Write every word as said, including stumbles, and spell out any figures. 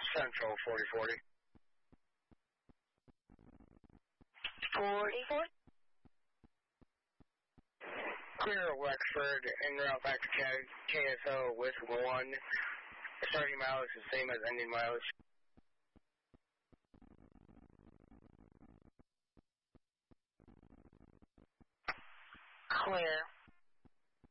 Central forty forty. forty forty? Clear Wexford, en route back to K S O with one. Starting mileage is the same as ending mileage. Clear.